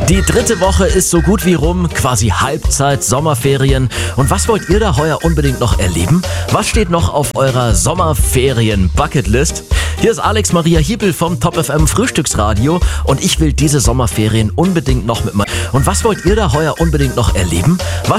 Die dritte Woche ist so gut wie rum, quasi Halbzeit, Sommerferien. Und was wollt ihr da heuer unbedingt noch erleben? Was steht noch auf eurer Sommerferien-Bucketlist? Hier ist Alex Maria Hiebel vom Top FM Frühstücksradio und ich will diese Sommerferien unbedingt noch mit Und was wollt ihr da heuer unbedingt noch erleben? Was